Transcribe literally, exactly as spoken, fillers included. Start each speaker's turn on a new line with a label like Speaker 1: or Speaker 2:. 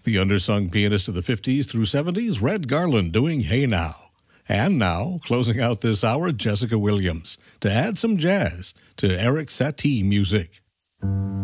Speaker 1: The undersung pianist of the fifties through seventies, Red Garland, doing Hey Now. And now, closing out this hour, Jessica Williams, to add some jazz to Eric Satie music.